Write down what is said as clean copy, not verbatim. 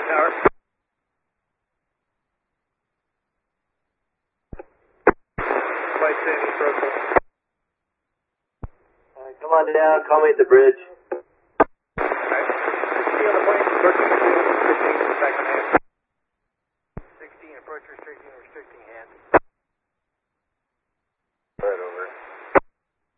Tower. Flight Sandy, Protocol. Come on down, call me at the bridge. Alright. See you on the plane. 13 to 15, back in hand. 16, approach restricting hand.